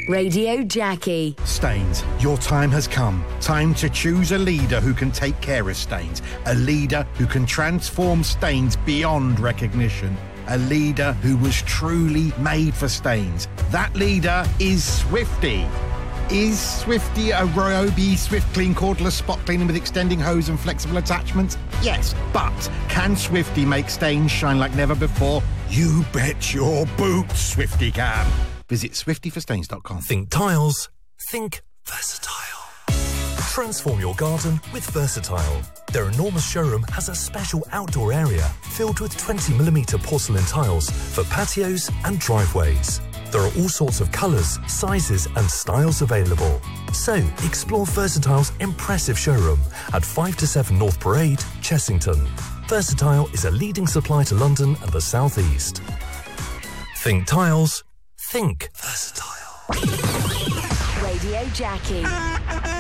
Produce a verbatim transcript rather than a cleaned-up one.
Radio Jackie. Staines, your time has come. Time to choose a leader who can take care of Staines. A leader who can transform Staines beyond recognition. A leader who was truly made for Staines. That leader is Swifty. Is Swifty a Ryobi Swift Clean cordless spot cleaner with extending hose and flexible attachments? Yes, but can Swifty make stains shine like never before? You bet your boots Swifty can. Visit swifty for stains dot com. Think tiles, think versatile. Transform your garden with Versatile. Their enormous showroom has a special outdoor area filled with twenty millimetre porcelain tiles for patios and driveways. There are all sorts of colours, sizes and styles available. So, explore Versatile's impressive showroom at five to seven North Parade, Chessington. Versatile is a leading supplier to London and the South East. Think tiles, think Versatile. Radio Jackie.